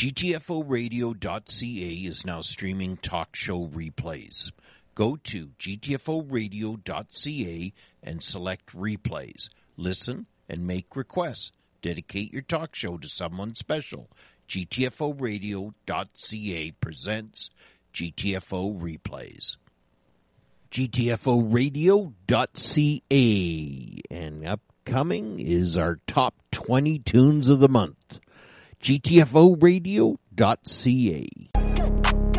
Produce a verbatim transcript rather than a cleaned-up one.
G T F O radio dot C A is now streaming talk show replays. Go to G T F O radio dot C A and select replays. Listen and make requests. Dedicate your talk show to someone special. G T F O radio dot C A presents G T F O replays. G T F O radio dot C A, and upcoming is our top twenty tunes of the month. G T F O radio dot C A.